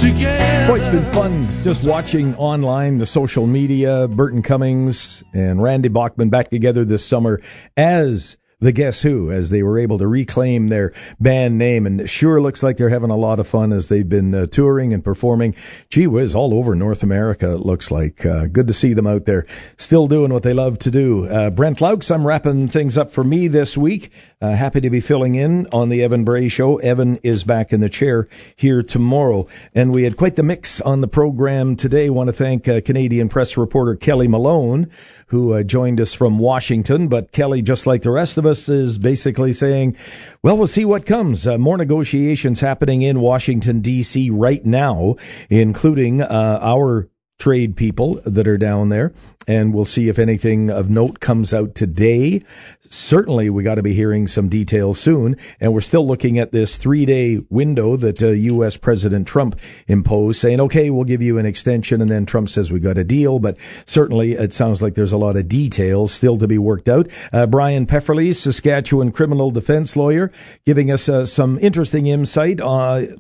together. Boy, it's been fun just watching online, the social media, Burton Cummings and Randy Bachman back together this summer as the Guess Who, as they were able to reclaim their band name. And it sure looks like they're having a lot of fun as they've been touring and performing. Gee whiz, all over North America, it looks like. Good to see them out there, still doing what they love to do. Brent Laux, I'm wrapping things up for me this week. Happy to be filling in on the Evan Bray Show. Evan is back in the chair here tomorrow. And we had quite the mix on the program today. Want to thank Canadian press reporter Kelly Malone, who joined us from Washington. But Kelly, just like the rest of us, is basically saying, well, we'll see what comes. More negotiations happening in Washington, D.C. right now, including our trade people that are down there. And we'll see if anything of note comes out today. Certainly, we got to be hearing some details soon. And we're still looking at this 3-day window that U.S. President Trump imposed, saying, okay, we'll give you an extension. And then Trump says we got a deal. But certainly, it sounds like there's a lot of details still to be worked out. Brian Pefferly, Saskatchewan criminal defense lawyer, giving us some interesting insight on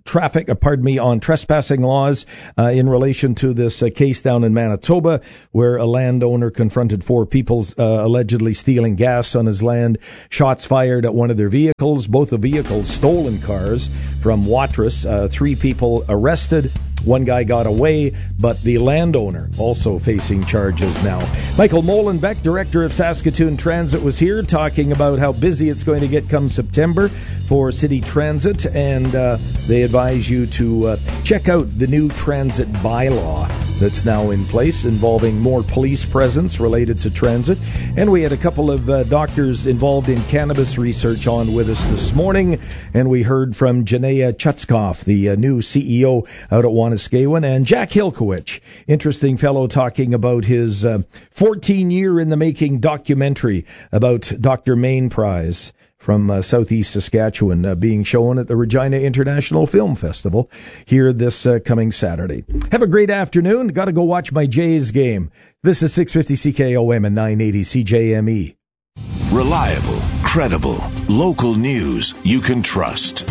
on trespassing laws in relation to this case down in Manitoba, where a landowner confronted 4 people allegedly stealing gas on his land. Shots fired at one of their vehicles. Both the vehicles stolen cars from Watrous. 3 people arrested. 1 guy got away, but the landowner also facing charges now. Michael Molenbeek, director of Saskatoon Transit, was here talking about how busy it's going to get come September for city transit, and they advise you to check out the new transit bylaw that's now in place, involving more police presence related to transit. And we had a couple of doctors involved in cannabis research on with us this morning, and we heard from Janaea Chutskoff, the new CEO out at Wanuskewin, and Jack Hilkowich, interesting fellow, talking about his 14-year-in-the-making documentary about Dr. Main Prize from southeast Saskatchewan, being shown at the Regina International Film Festival here this coming Saturday. Have a great afternoon. Got to go watch my Jays game. This is 650 CKOM and 980 CJME. Reliable, credible, local news you can trust.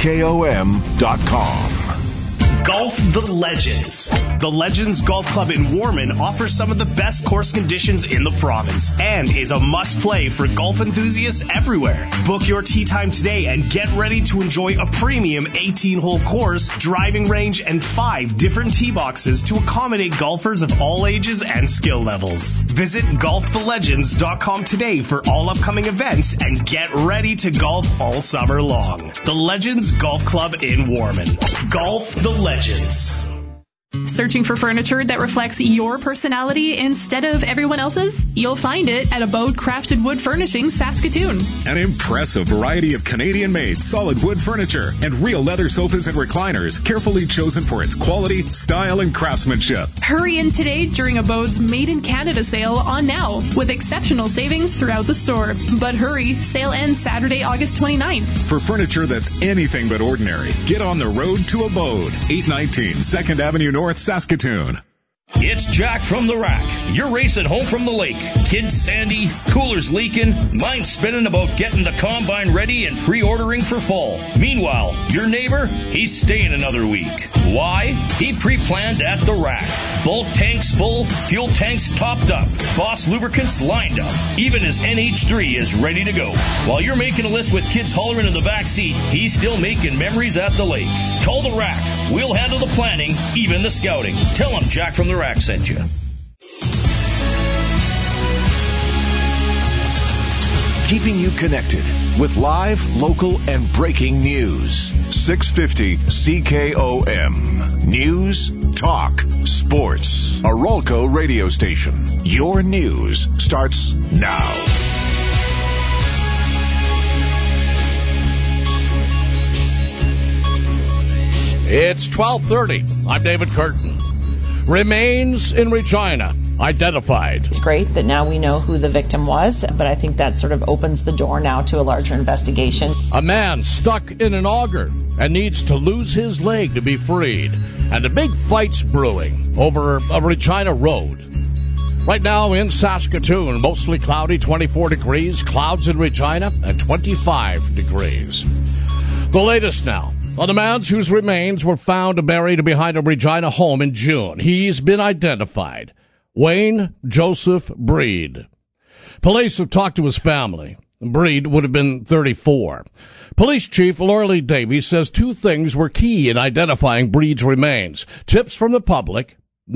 CKOM.com. Golf the Legends. The Legends Golf Club in Warman offers some of the best course conditions in the province and is a must-play for golf enthusiasts everywhere. Book your tee time today and get ready to enjoy a premium 18-hole course, driving range, and 5 different tee boxes to accommodate golfers of all ages and skill levels. Visit golfthelegends.com today for all upcoming events and get ready to golf all summer long. The Legends Golf Club in Warman. Golf the Legends. Searching for furniture that reflects your personality instead of everyone else's? You'll find it at Abode Crafted Wood Furnishings, Saskatoon. An impressive variety of Canadian-made solid wood furniture and real leather sofas and recliners, carefully chosen for its quality, style, and craftsmanship. Hurry in today during Abode's Made in Canada sale on now, with exceptional savings throughout the store. But hurry, sale ends Saturday, August 29th. For furniture that's anything but ordinary, get on the road to Abode, 819 2nd Avenue North, Saskatoon. It's Jack from the Rack. You're racing home from the lake. Kids sandy, coolers leaking, mind spinning about getting the combine ready and pre-ordering for fall. Meanwhile, your neighbor, he's staying another week. Why? He pre-planned at the Rack. Bulk tanks full, fuel tanks topped up, Boss lubricants lined up. Even his NH3 is ready to go. While you're making a list with kids hollering in the back seat, he's still making memories at the lake. Call the Rack. We'll handle the planning, even the scouting. Tell him Jack from the Rack sent you. Keeping you connected with live, local, and breaking news. 650 CKOM. News, talk, sports. A Rolco radio station. Your news starts now. It's 12:30. I'm David Curtin. Remains in Regina identified. It's great that now we know who the victim was, but I think that sort of opens the door now to a larger investigation. A man stuck in an auger and needs to lose his leg to be freed. And a big fight's brewing over a Regina road. Right now in Saskatoon, mostly cloudy, 24 degrees, clouds in Regina, and 25 degrees. The latest now. on the man whose remains were found buried behind a Regina home in June. He's been identified. Wayne Joseph Breed. Police have talked to his family. Breed would have been 34. Police Chief Lorelei Davies says two things were key in identifying Breed's remains. Tips from the public,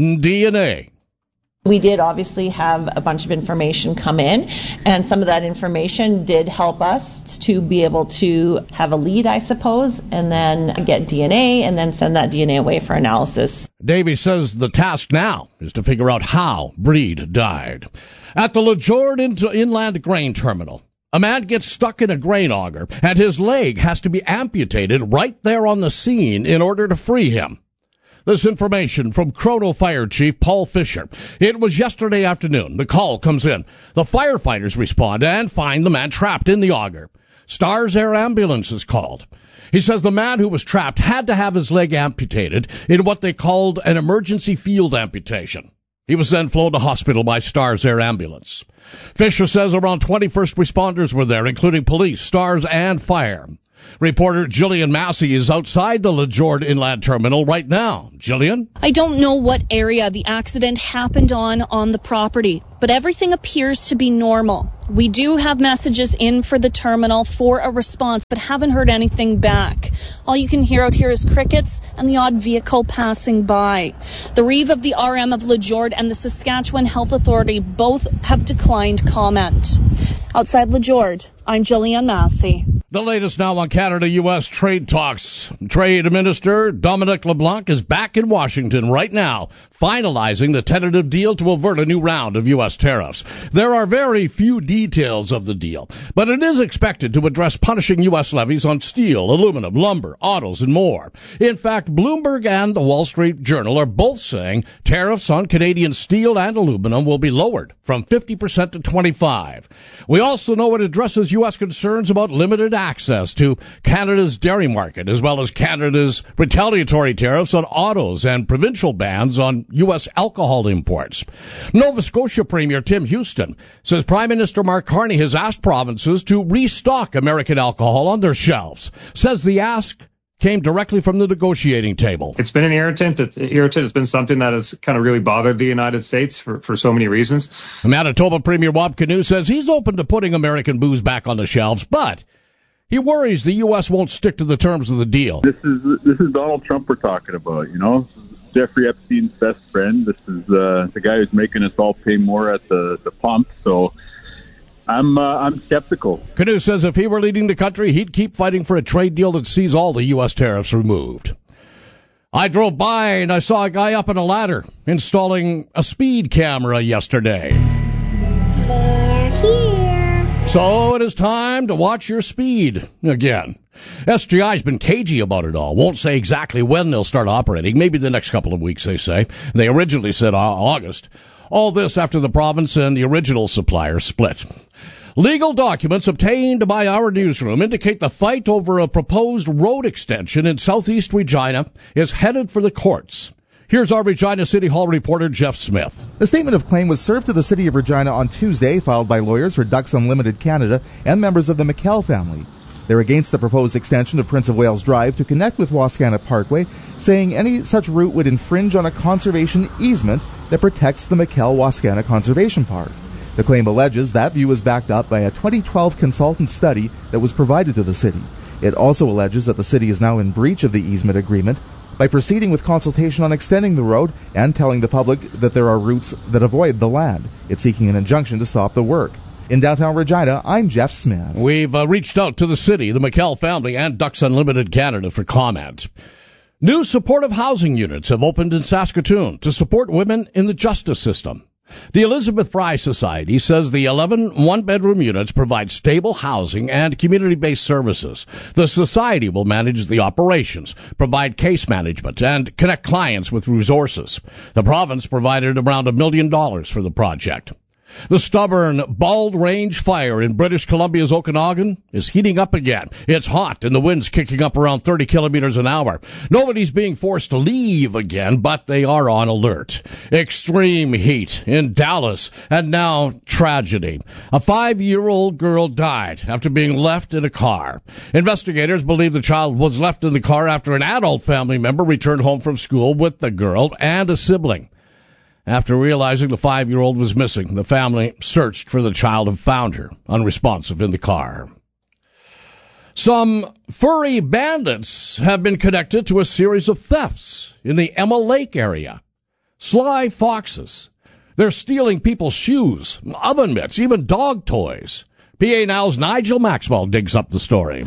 DNA. We did obviously have a bunch of information come in, and some of that information did help us to be able to have a lead, I suppose, and then get DNA and then send that DNA away for analysis. Davies says the task now is to figure out how Breed died. At the LeJord Inland Grain Terminal, a man gets stuck in a grain auger, and his leg has to be amputated right there on the scene in order to free him. This information from Chrono Fire Chief Paul Fisher. It was yesterday afternoon. The call comes in. The firefighters respond and find the man trapped in the auger. Stars Air Ambulance is called. He says the man who was trapped had to have his leg amputated in what they called an emergency field amputation. He was then flown to hospital by Stars Air Ambulance. Fisher says around 20 first responders were there, including police, Stars, and fire. Reporter Jillian Massey is outside the LeJord Inland Terminal right now. Jillian? I don't know what area the accident happened on the property, but everything appears to be normal. We do have messages in for the terminal for a response, but haven't heard anything back. All you can hear out here is crickets and the odd vehicle passing by. The Reeve of the RM of LeJord and the Saskatchewan Health Authority both have declined comment. Outside LeJord, I'm Jillian Massey. The latest now on Canada-U.S. trade talks. Trade Minister Dominic LeBlanc is back in Washington right now, finalizing the tentative deal to avert a new round of U.S. tariffs. There are very few details of the deal, but it is expected to address punishing U.S. levies on steel, aluminum, lumber, autos, and more. In fact, Bloomberg and the Wall Street Journal are both saying tariffs on Canadian steel and aluminum will be lowered from 50% to 25%. We also know it addresses U.S. concerns about limited access to Canada's dairy market, as well as Canada's retaliatory tariffs on autos and provincial bans on U.S. alcohol imports. Nova Scotia Premier Tim Houston says Prime Minister Mark Carney has asked provinces to restock American alcohol on their shelves. Says the ask came directly from the negotiating table. It's been an irritant. It's been something that has kind of really bothered the United States for so many reasons. Manitoba Premier Bob Canoe says he's open to putting American booze back on the shelves, but he worries the U.S. won't stick to the terms of the deal. This is Donald Trump we're talking about, you know. Jeffrey Epstein's best friend. This is the guy who's making us all pay more at the pump, so I'm skeptical. Canoe says if he were leading the country, he'd keep fighting for a trade deal that sees all the U.S. tariffs removed. I drove by and I saw a guy up on a ladder installing a speed camera yesterday. So it is time to watch your speed again. SGI's been cagey about it all. Won't say exactly when they'll start operating. Maybe the next couple of weeks, they say. They originally said August. All this after the province and the original supplier split. Legal documents obtained by our newsroom indicate the fight over a proposed road extension in southeast Regina is headed for the courts. Here's our Regina City Hall reporter, Jeff Smith. The statement of claim was served to the City of Regina on Tuesday, filed by lawyers for Ducks Unlimited Canada and members of the McKell family. They're against the proposed extension of Prince of Wales Drive to connect with Wascana Parkway, saying any such route would infringe on a conservation easement that protects the McKell-Wascana Conservation Park. The claim alleges that view is backed up by a 2012 consultant study that was provided to the city. It also alleges that the city is now in breach of the easement agreement by proceeding with consultation on extending the road and telling the public that there are routes that avoid the land. It's seeking an injunction to stop the work. In downtown Regina, I'm Jeff Smith. We've reached out to the city, the McKell family, and Ducks Unlimited Canada for comment. New supportive housing units have opened in Saskatoon to support women in the justice system. The Elizabeth Fry Society says the 11 one-bedroom units provide stable housing and community-based services. The society will manage the operations, provide case management, and connect clients with resources. The province provided around $1 million for the project. The stubborn Bald Range fire in British Columbia's Okanagan is heating up again. It's hot and the wind's kicking up around 30 kilometers an hour. Nobody's being forced to leave again, but they are on alert. Extreme heat in Dallas, and now tragedy. A 5-year-old girl died after being left in a car. Investigators believe the child was left in the car after an adult family member returned home from school with the girl and a sibling. After realizing the 5-year-old was missing, the family searched for the child and found her unresponsive in the car. Some furry bandits have been connected to a series of thefts in the Emma Lake area. Sly foxes. They're stealing people's shoes, oven mitts, even dog toys. PA Now's Nigel Maxwell digs up the story.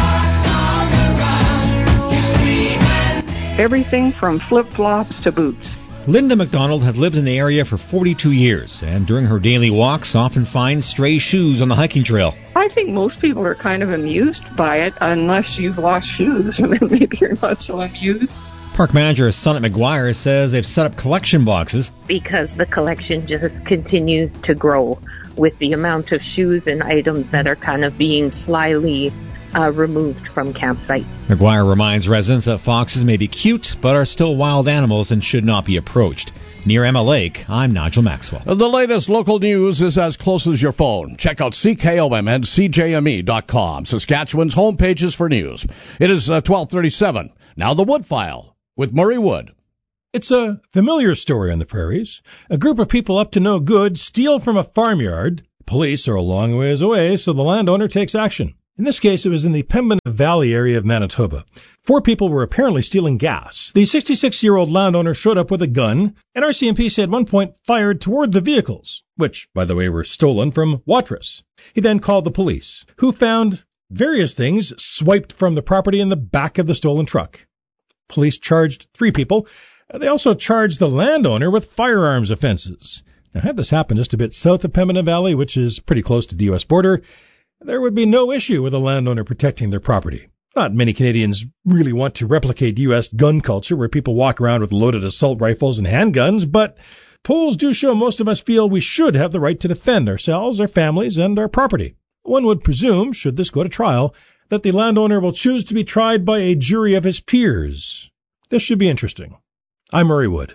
Everything from flip-flops to boots. Linda McDonald has lived in the area for 42 years, and during her daily walks often finds stray shoes on the hiking trail. I think most people are kind of amused by it, unless you've lost shoes, and then maybe you're not so amused. Park manager Sonnet McGuire says they've set up collection boxes. Because the collection just continues to grow with the amount of shoes and items that are kind of being slyly removed from campsite. McGuire reminds residents that foxes may be cute, but are still wild animals and should not be approached. Near Emma Lake, I'm Nigel Maxwell. The latest local news is as close as your phone. Check out CKOM and CJME.com, Saskatchewan's home pages for news. It is 12:37. Now the Wood File with Murray Wood. It's a familiar story on the prairies. A group of people up to no good steal from a farmyard. Police are a long ways away, so the landowner takes action. In this case, it was in the Pembina Valley area of Manitoba. 4 people were apparently stealing gas. The 66-year-old landowner showed up with a gun, and RCMP said at one point fired toward the vehicles, which, by the way, were stolen from Watrous. He then called the police, who found various things swiped from the property in the back of the stolen truck. Police charged 3 people. They also charged the landowner with firearms offenses. Now, had this happened just a bit south of Pembina Valley, which is pretty close to the U.S. border, there would be no issue with a landowner protecting their property. Not many Canadians really want to replicate U.S. gun culture where people walk around with loaded assault rifles and handguns, but polls do show most of us feel we should have the right to defend ourselves, our families, and our property. One would presume, should this go to trial, that the landowner will choose to be tried by a jury of his peers. This should be interesting. I'm Murray Wood.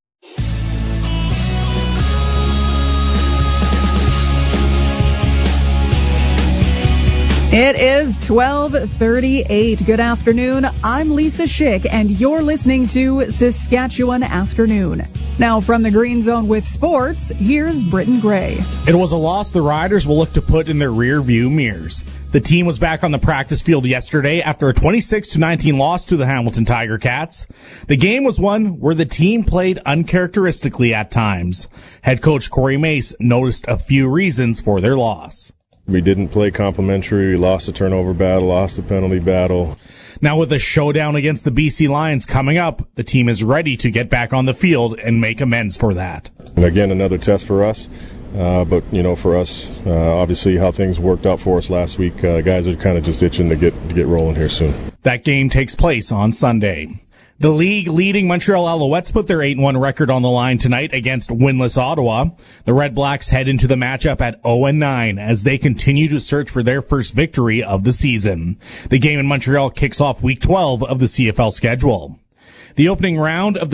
It is 12:38. Good afternoon. I'm Lisa Schick, and you're listening to Saskatchewan Afternoon. Now from the Green Zone with sports, here's Britton Gray. It was a loss the Riders will look to put in their rear-view mirrors. The team was back on the practice field yesterday after a 26-19 loss to the Hamilton Tiger Cats. The game was one where the team played uncharacteristically at times. Head coach Corey Mace noticed a few reasons for their loss. We didn't play complimentary. We lost a turnover battle, lost a penalty battle. Now with a showdown against the BC Lions coming up, the team is ready to get back on the field and make amends for that. And again, another test for us. But, for us, obviously how things worked out for us last week, guys are kind of just itching to get rolling here soon. That game takes place on Sunday. The league-leading Montreal Alouettes put their 8-1 record on the line tonight against winless Ottawa. The Red Blacks head into the matchup at 0-9 as they continue to search for their first victory of the season. The game in Montreal kicks off Week 12 of the CFL schedule. The opening round of the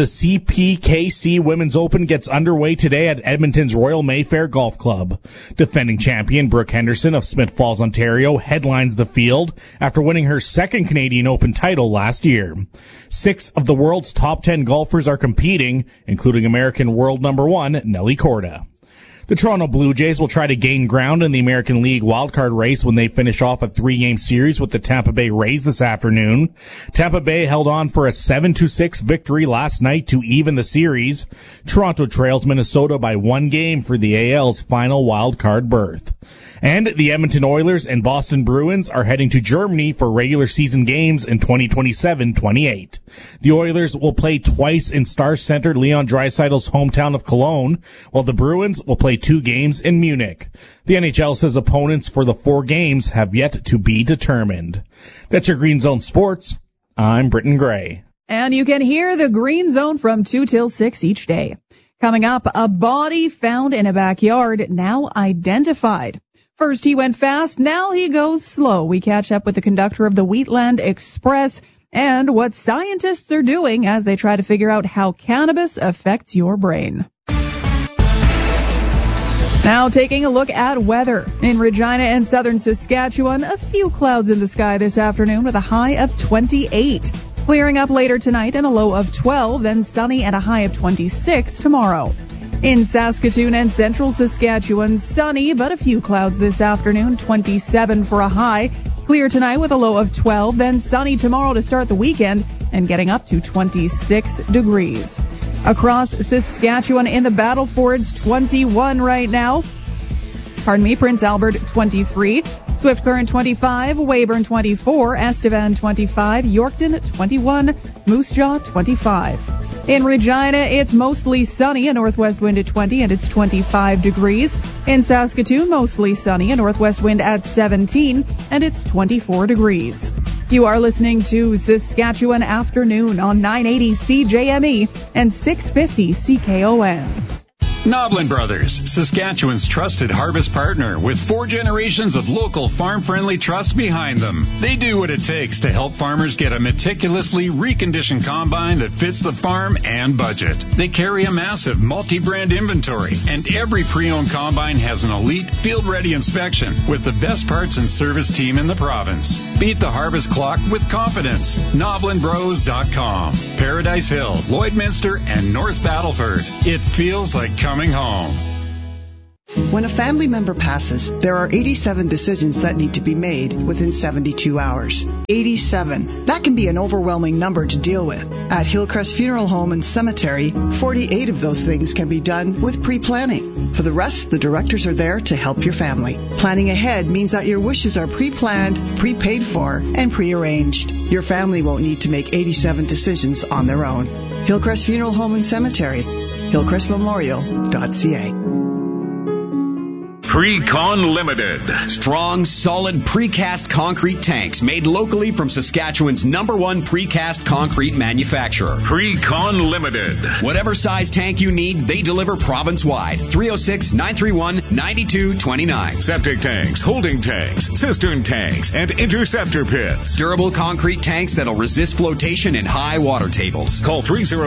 CPKC Women's Open gets underway today at Edmonton's Royal Mayfair Golf Club. Defending champion Brooke Henderson of Smith Falls, Ontario, headlines the field after winning her second Canadian Open title last year. 6 of the world's top 10 golfers are competing, including American world number 1, Nelly Korda. The Toronto Blue Jays will try to gain ground in the American League wildcard race when they finish off a 3-game series with the Tampa Bay Rays this afternoon. Tampa Bay held on for a 7-6 victory last night to even the series. Toronto trails Minnesota by 1 game for the AL's final wildcard berth. And the Edmonton Oilers and Boston Bruins are heading to Germany for regular season games in 2027-28. The Oilers will play twice in star-centered Leon Draisaitl's hometown of Cologne, while the Bruins will play 2 games in Munich. The NHL says opponents for the 4 games have yet to be determined. That's your Green Zone Sports. I'm Britton Gray. And you can hear the Green Zone from 2 till 6 each day. Coming up, a body found in a backyard, now identified. First he went fast, now he goes slow. We catch up with the conductor of the Wheatland Express and what scientists are doing as they try to figure out how cannabis affects your brain. Now taking a look at weather. In Regina and southern Saskatchewan, a few clouds in the sky this afternoon with a high of 28. Clearing up later tonight and a low of 12, then sunny and a high of 26 tomorrow. In Saskatoon and central Saskatchewan, sunny but a few clouds this afternoon, 27 for a high. Clear tonight with a low of 12, then sunny tomorrow to start the weekend and getting up to 26 degrees. Across Saskatchewan in the Battlefords, 21 right now. Prince Albert 23, Swift Current 25, Weyburn 24, Estevan 25, Yorkton 21, Moose Jaw 25. In Regina, it's mostly sunny, a northwest wind at 20 and it's 25 degrees. In Saskatoon, mostly sunny, a northwest wind at 17 and it's 24 degrees. You are listening to Saskatchewan Afternoon on 980 CJME and 650 CKOM. Noblin Brothers, Saskatchewan's trusted harvest partner with 4 generations of local farm-friendly trust behind them. They do what it takes to help farmers get a meticulously reconditioned combine that fits the farm and budget. They carry a massive multi-brand inventory, and every pre-owned combine has an elite field-ready inspection with the best parts and service team in the province. Beat the harvest clock with confidence. NoblinBros.com. Paradise Hill, Lloydminster, and North Battleford. It feels like coming home. When a family member passes, there are 87 decisions that need to be made within 72 hours. 87. That can be an overwhelming number to deal with. At Hillcrest Funeral Home and Cemetery, 48 of those things can be done with pre-planning. For the rest, the directors are there to help your family. Planning ahead means that your wishes are pre-planned, prepaid for, and pre-arranged. Your family won't need to make 87 decisions on their own. Hillcrest Funeral Home and Cemetery, hillcrestmemorial.ca. Precon Limited. Strong, solid precast concrete tanks made locally from Saskatchewan's #1 precast concrete manufacturer. Precon Limited. Whatever size tank you need, they deliver province-wide. 306-931-9229. Septic tanks, holding tanks, cistern tanks, and interceptor pits. Durable concrete tanks that'll resist flotation in high water tables. Call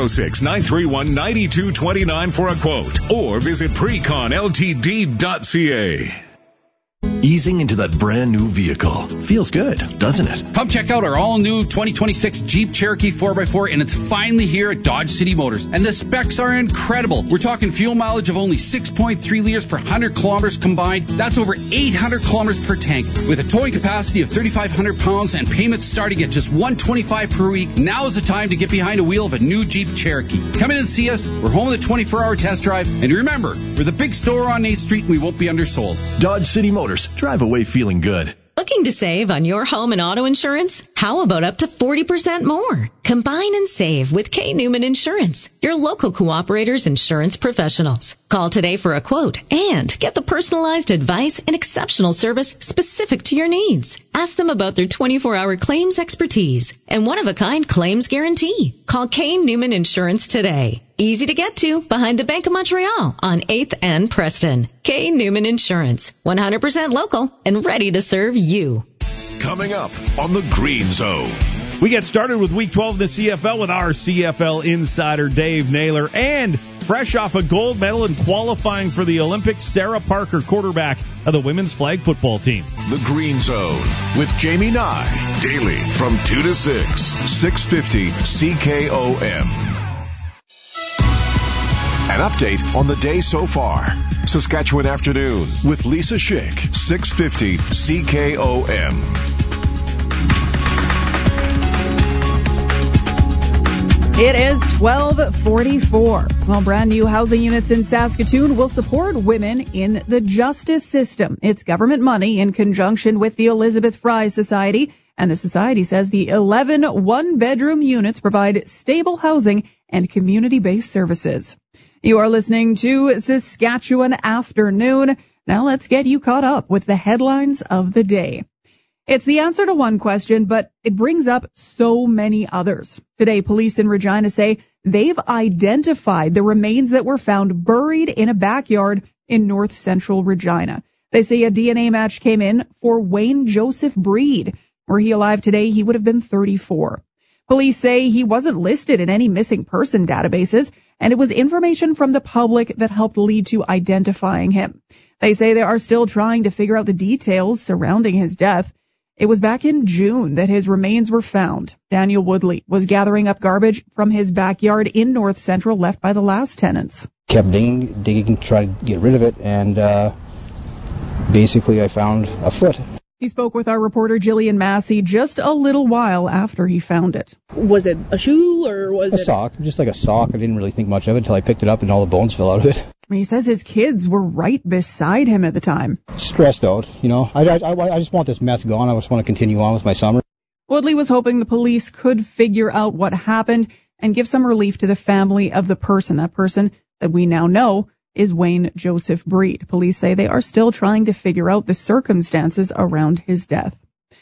306-931-9229 for a quote or visit preconltd.ca. Easing into that brand new vehicle. Feels good, doesn't it? Come check out our all-new 2026 Jeep Cherokee 4x4, and it's finally here at Dodge City Motors. And the specs are incredible. We're talking fuel mileage of only 6.3 liters per 100 kilometers combined. That's over 800 kilometers per tank. With a towing capacity of 3,500 pounds and payments starting at just $125 per week, now is the time to get behind the wheel of a new Jeep Cherokee. Come in and see us. We're home with a 24-hour test drive. And remember, we're the big store on 8th Street, and we won't be undersold. Dodge City Motors. Drive away feeling good. Looking to save on your home and auto insurance? How about up to 40% more? Combine and save with K. Newman Insurance, your local cooperator's insurance professionals. Call today for a quote and get the personalized advice and exceptional service specific to your needs. Ask them about their 24-hour claims expertise and one-of-a-kind claims guarantee. Call K. Newman Insurance today. Easy to get to behind the Bank of Montreal on 8th and Preston. K. Newman Insurance, 100% local and ready to serve you. Coming up on the Green Zone. We get started with Week 12 of the CFL with our CFL insider, Dave Naylor, and fresh off a gold medal in qualifying for the Olympics, Sarah Parker, quarterback of the women's flag football team. The Green Zone with Jamie Nye, daily from 2 to 6, 650 CKOM. An update on the day so far. Saskatchewan Afternoon with Lisa Schick, 650 CKOM. It is 12:44. Well, brand new housing units in Saskatoon will support women in the justice system. It's government money in conjunction with the Elizabeth Fry Society, and the society says the 11 one-bedroom units provide stable housing and community-based services. You are listening to Saskatchewan Afternoon. Now let's get you caught up with the headlines of the day. It's the answer to one question, but it brings up so many others. Today, police in Regina say they've identified the remains that were found buried in a backyard in north central Regina. They say a DNA match came in for Wayne Joseph Breed. Were he alive today, he would have been 34. Police say he wasn't listed in any missing person databases, and it was information from the public that helped lead to identifying him. They say they are still trying to figure out the details surrounding his death. It was back in June that his remains were found. Daniel Woodley was gathering up garbage from his backyard in North Central left by the last tenants. Kept digging, tried to get rid of it, and basically I found a foot. He spoke with our reporter Jillian Massey just a little while after he found it. Was it a shoe or was it... A sock, just like a sock. I didn't really think much of it until I picked it up and all the bones fell out of it. He says his kids were right beside him at the time. Stressed out, I just want this mess gone. I just want to continue on with my summer. Woodley was hoping the police could figure out what happened and give some relief to the family of the person. That person that we now know is Wayne Joseph Breed. Police say they are still trying to figure out the circumstances around his death.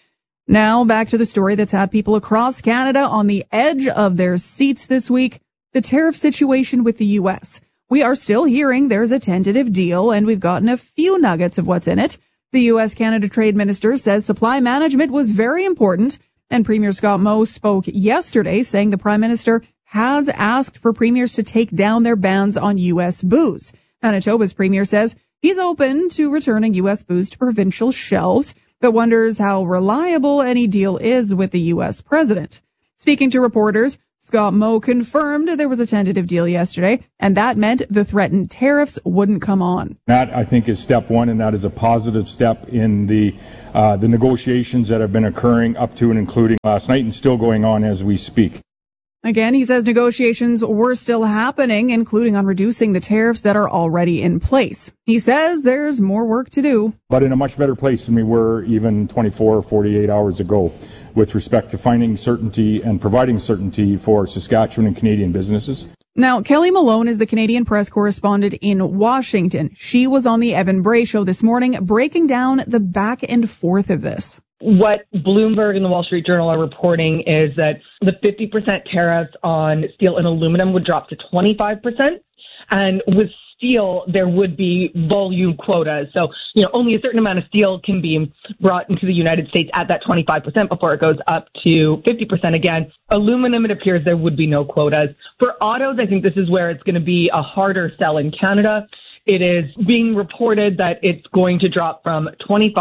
Now back to the story that's had people across Canada on the edge of their seats this week, the tariff situation with the U.S. We are still hearing there's a tentative deal, and we've gotten a few nuggets of what's in it. The U.S.-Canada Trade Minister says supply management was very important, and Premier Scott Moe spoke yesterday saying the Prime Minister has asked for premiers to take down their bans on U.S. booze. Manitoba's premier says he's open to returning U.S. booze to provincial shelves, but wonders how reliable any deal is with the U.S. president. Speaking to reporters, Scott Moe confirmed there was a tentative deal yesterday, and that meant the threatened tariffs wouldn't come on. That, I think, is step one, and that is a positive step in the negotiations that have been occurring up to and including last night and still going on as we speak. Again, he says negotiations were still happening, including on reducing the tariffs that are already in place. He says there's more work to do. But in a much better place than we were even 24 or 48 hours ago with respect to finding certainty and providing certainty for Saskatchewan and Canadian businesses. Now, Kelly Malone is the Canadian press correspondent in Washington. She was on the Evan Bray show this morning breaking down the back and forth of this. What Bloomberg and the Wall Street Journal are reporting is that the 50% tariffs on steel and aluminum would drop to 25%. And with steel, there would be volume quotas. So, only a certain amount of steel can be brought into the United States at that 25% before it goes up to 50% again. Aluminum, it appears there would be no quotas. For autos, I think this is where it's going to be a harder sell in Canada. It is being reported that it's going to drop from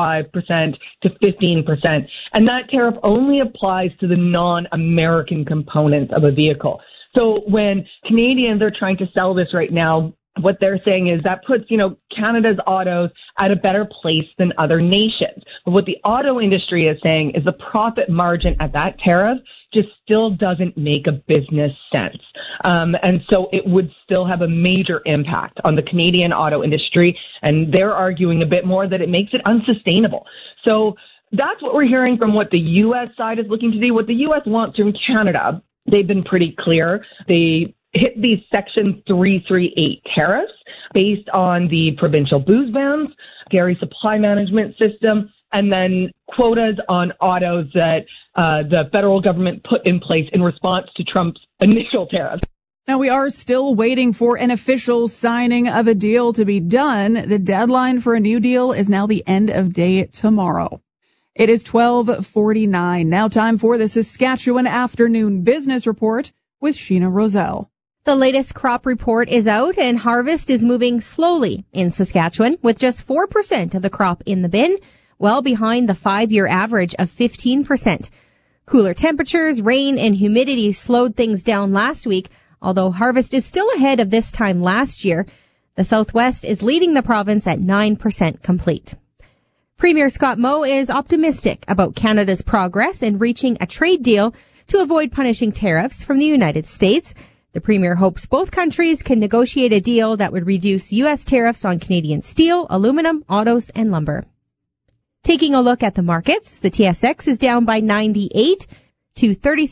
25% to 15%. And that tariff only applies to the non-American components of a vehicle. So when Canadians are trying to sell this right now, what they're saying is that puts, Canada's autos at a better place than other nations. But what the auto industry is saying is the profit margin at that tariff just still doesn't make a business sense. And so it would still have a major impact on the Canadian auto industry. And they're arguing a bit more that it makes it unsustainable. So that's what we're hearing from what the U.S. side is looking to do. What the U.S. wants from Canada, they've been pretty clear. They hit these Section 338 tariffs based on the provincial booze bans, dairy supply management system, and then quotas on autos that the federal government put in place in response to Trump's initial tariffs. Now, we are still waiting for an official signing of a deal to be done. The deadline for a new deal is now the end of day tomorrow. It is 12:49. Now time for the Saskatchewan Afternoon Business Report with Sheena Roselle. The latest crop report is out and harvest is moving slowly in Saskatchewan with just 4% of the crop in the bin, well behind the 5-year average of 15%. Cooler temperatures, rain, and humidity slowed things down last week, although harvest is still ahead of this time last year. The Southwest is leading the province at 9% complete. Premier Scott Moe is optimistic about Canada's progress in reaching a trade deal to avoid punishing tariffs from the United States. The Premier hopes both countries can negotiate a deal that would reduce U.S. tariffs on Canadian steel, aluminum, autos, and lumber. Taking a look at the markets, the TSX is down by 98 to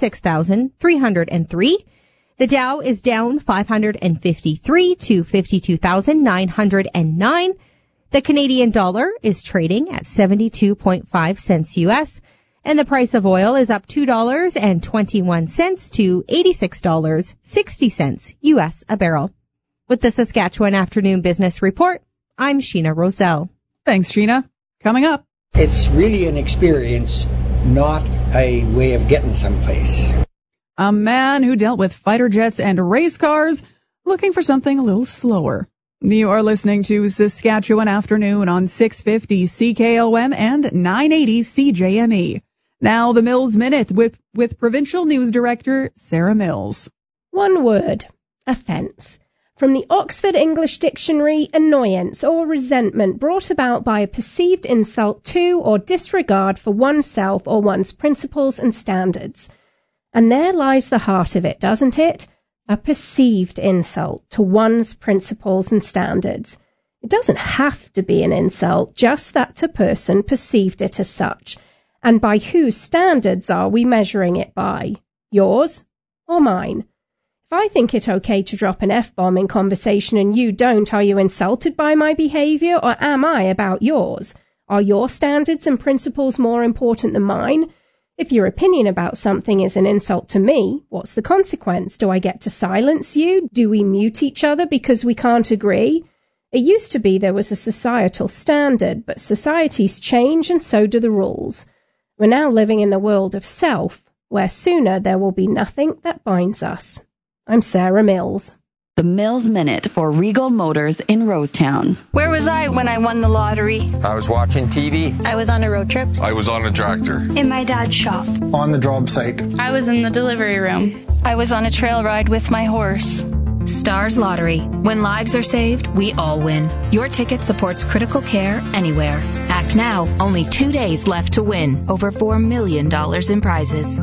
36,303. The Dow is down 553 to 52,909. The Canadian dollar is trading at 72.5 cents U.S., and the price of oil is up $2.21 to $86.60 U.S. a barrel. With the Saskatchewan Afternoon Business Report, I'm Sheena Roselle. Thanks, Sheena. Coming up. It's really an experience, not a way of getting someplace. A man who dealt with fighter jets and race cars looking for something a little slower. You are listening to Saskatchewan Afternoon on 650 CKOM and 980 CJME. Now the Mills Minute with Provincial News Director Sarah Mills. One word, offence. From the Oxford English Dictionary, annoyance or resentment brought about by a perceived insult to or disregard for oneself or one's principles and standards. And there lies the heart of it, doesn't it? A perceived insult to one's principles and standards. It doesn't have to be an insult, just that a person perceived it as such. And by whose standards are we measuring it by? Yours or mine? If I think it okay to drop an F-bomb in conversation and you don't, are you insulted by my behaviour or am I about yours? Are your standards and principles more important than mine? If your opinion about something is an insult to me, what's the consequence? Do I get to silence you? Do we mute each other because we can't agree? It used to be there was a societal standard, but societies change and so do the rules. We're now living in the world of self, where sooner there will be nothing that binds us. I'm Sarah Mills. The Mills Minute for Regal Motors in Rosetown. Where was I when I won the lottery? I was watching TV. I was on a road trip. I was on a tractor. In my dad's shop. On the job site. I was in the delivery room. I was on a trail ride with my horse. Stars Lottery. When lives are saved, we all win. Your ticket supports critical care anywhere. Act now. Only 2 days left to win. Over $4 million in prizes.